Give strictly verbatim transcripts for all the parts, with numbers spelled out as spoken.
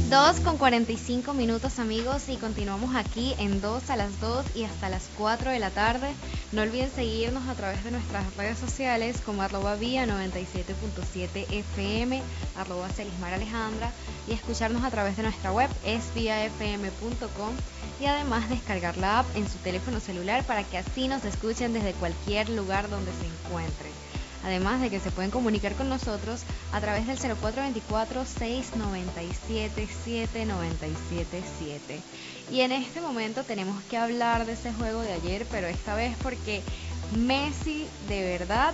Dos con cuarenta y cinco minutos, amigos, y continuamos aquí en dos a las dos y hasta las cuatro de la tarde. No olviden seguirnos a través de nuestras redes sociales como arroba vía noventa y siete punto siete F M, arroba Celismar Alejandra, y escucharnos a través de nuestra web es vía f m punto com, y además descargar la app en su teléfono celular para que así nos escuchen desde cualquier lugar donde se encuentren. Además de que se pueden comunicar con nosotros a través del cero cuatro veinticuatro, seiscientos noventa y siete, setecientos noventa y siete siete. Y en este momento tenemos que hablar de ese juego de ayer, pero esta vez porque Messi de verdad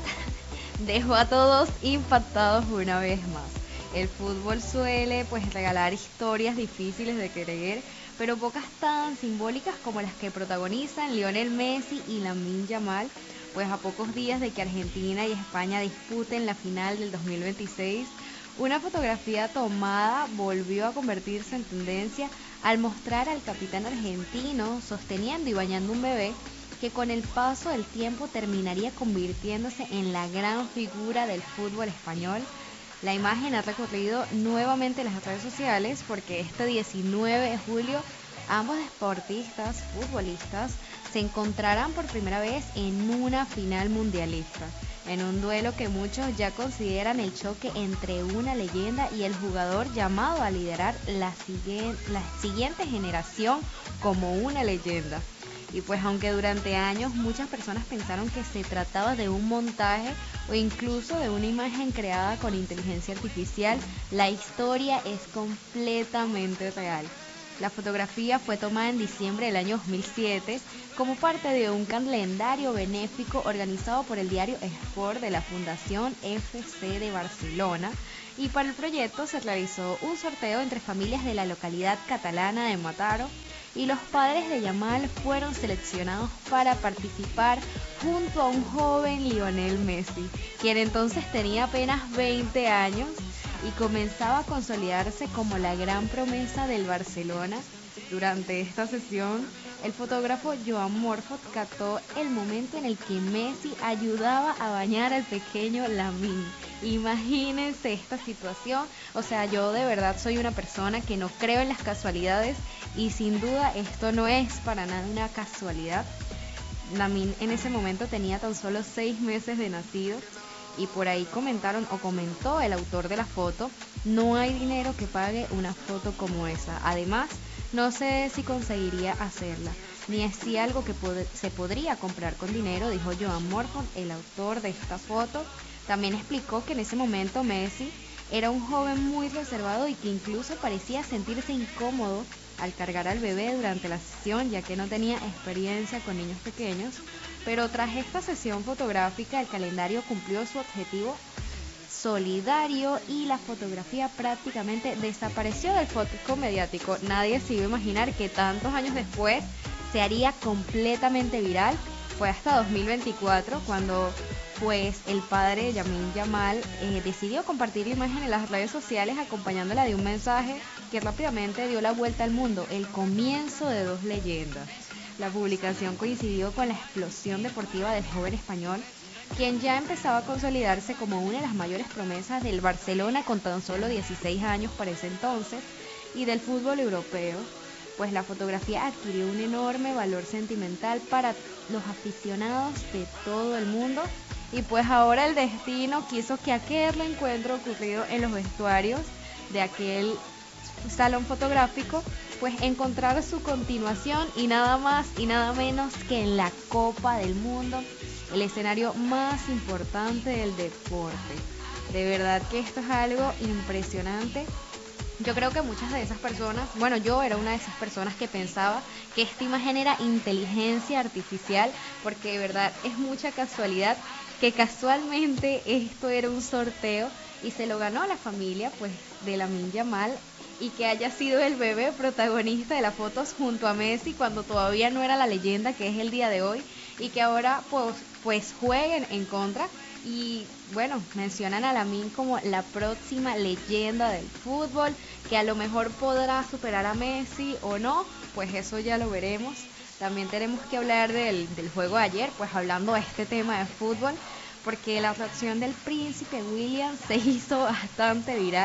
dejó a todos impactados una vez más. El fútbol suele pues regalar historias difíciles de creer, pero pocas tan simbólicas como las que protagonizan Lionel Messi y Lamine Yamal, pues a pocos días de que Argentina y España disputen la final del dos mil veintiséis, una fotografía tomada volvió a convertirse en tendencia al mostrar al capitán argentino sosteniendo y bañando un bebé que con el paso del tiempo terminaría convirtiéndose en la gran figura del fútbol español. La imagen ha recorrido nuevamente las redes sociales porque este diecinueve de julio ambos deportistas, futbolistas, se encontrarán por primera vez en una final mundialista, en un duelo que muchos ya consideran el choque entre una leyenda y el jugador llamado a liderar la, sigue- la siguiente generación como una leyenda. Y pues aunque durante años muchas personas pensaron que se trataba de un montaje o incluso de una imagen creada con inteligencia artificial, la historia es completamente real. La fotografía fue tomada en diciembre del año dos mil siete como parte de un calendario benéfico organizado por el diario Sport de la Fundación F C de Barcelona, y para el proyecto se realizó un sorteo entre familias de la localidad catalana de Mataró, y los padres de Yamal fueron seleccionados para participar junto a un joven Lionel Messi, quien entonces tenía apenas veinte años y comenzaba a consolidarse como la gran promesa del Barcelona. Durante esta sesión, el fotógrafo Joan Morfot captó el momento en el que Messi ayudaba a bañar al pequeño Lamine. Imagínense esta situación. O sea, yo de verdad soy una persona que no creo en las casualidades, y sin duda esto no es para nada una casualidad. Lamine en ese momento tenía tan solo seis meses de nacido, y por ahí comentaron o comentó el autor de la foto: no hay dinero que pague una foto como esa. Además, no sé si conseguiría hacerla, ni es si algo que pod- se podría comprar con dinero, dijo Joan Morford, el autor de esta foto. También explicó que en ese momento Messi era un joven muy reservado y que incluso parecía sentirse incómodo al cargar al bebé durante la sesión, ya que no tenía experiencia con niños pequeños. Pero tras esta sesión fotográfica, el calendario cumplió su objetivo solidario y la fotografía prácticamente desapareció del foco mediático. Nadie se iba a imaginar que tantos años después se haría completamente viral. Fue hasta dos mil veinticuatro cuando pues el padre de Lamine Yamal eh, decidió compartir la imagen en las redes sociales acompañándola de un mensaje que rápidamente dio la vuelta al mundo: el comienzo de dos leyendas. La publicación coincidió con la explosión deportiva del joven español, quien ya empezaba a consolidarse como una de las mayores promesas del Barcelona con tan solo dieciséis años para ese entonces, y del fútbol europeo. Pues la fotografía adquirió un enorme valor sentimental para los aficionados de todo el mundo, y pues ahora el destino quiso que aquel encuentro ocurrido en los vestuarios de aquel salón fotográfico pues encontrara su continuación, y nada más y nada menos que en la Copa del Mundo, el escenario más importante del deporte. De verdad que esto es algo impresionante. Yo creo que muchas de esas personas, bueno, yo era una de esas personas que pensaba que esta imagen era inteligencia artificial, porque de verdad es mucha casualidad que casualmente esto era un sorteo y se lo ganó a la familia pues de Lamine Yamal, y que haya sido el bebé protagonista de las fotos junto a Messi cuando todavía no era la leyenda que es el día de hoy, y que ahora pues, pues jueguen en contra. Y bueno, mencionan a Lamine como la próxima leyenda del fútbol, que a lo mejor podrá superar a Messi o no, pues eso ya lo veremos. También tenemos que hablar del, del juego de ayer, pues hablando de este tema de fútbol, porque la reacción del príncipe William se hizo bastante viral.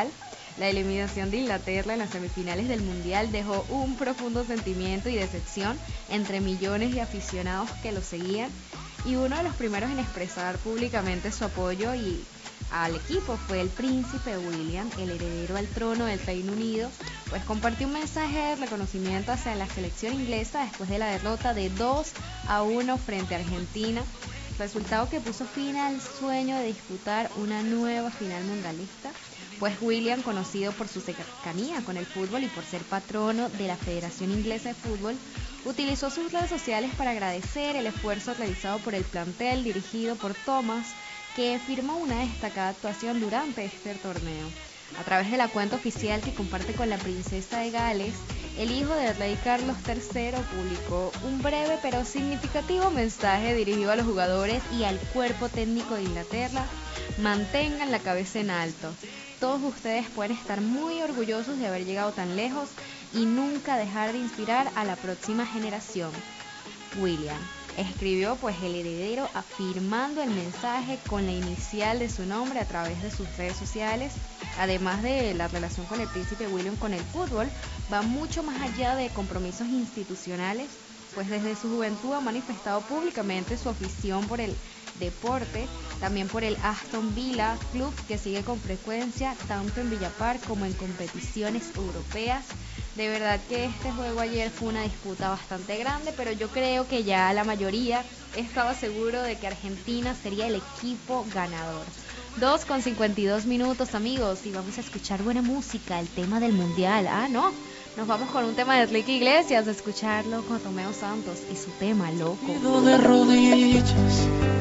La eliminación de Inglaterra en las semifinales del Mundial dejó un profundo sentimiento y decepción entre millones de aficionados que lo seguían, y uno de los primeros en expresar públicamente su apoyo y al equipo fue el príncipe William, el heredero al trono del Reino Unido, pues compartió un mensaje de reconocimiento hacia la selección inglesa después de la derrota de dos a uno frente a Argentina, resultado que puso fin al sueño de disputar una nueva final mundialista. Pues William, conocido por su cercanía con el fútbol y por ser patrono de la Federación Inglesa de Fútbol, utilizó sus redes sociales para agradecer el esfuerzo realizado por el plantel dirigido por Thomas, que firmó una destacada actuación durante este torneo. A través de la cuenta oficial que comparte con la princesa de Gales, el hijo del rey Carlos tercero publicó un breve pero significativo mensaje dirigido a los jugadores y al cuerpo técnico de Inglaterra: mantengan la cabeza en alto. Todos ustedes pueden estar muy orgullosos de haber llegado tan lejos y nunca dejar de inspirar a la próxima generación. William, escribió pues el heredero, afirmando el mensaje con la inicial de su nombre a través de sus redes sociales. Además de la relación con el príncipe William con el fútbol, va mucho más allá de compromisos institucionales, pues desde su juventud ha manifestado públicamente su afición por el deporte, también por el Aston Villa, club que sigue con frecuencia tanto en Villa Park como en competiciones europeas. De verdad que este juego ayer fue una disputa bastante grande, pero yo creo que ya la mayoría estaba seguro de que Argentina sería el equipo ganador. dos con cincuenta y dos minutos, amigos, y vamos a escuchar buena música, el tema del mundial. Ah, no, nos vamos con un tema de Enrique Iglesias, a escucharlo con Romeo Santos y su tema Loco. De rodillas